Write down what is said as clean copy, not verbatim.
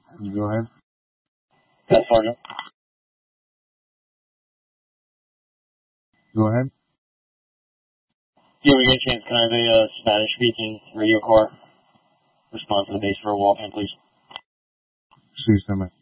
You go ahead. Yes, Sergeant. Go ahead. Yeah, we get a chance. Can I have a Spanish-speaking radio car respond to the base for a Waltham, please? Sí, se me.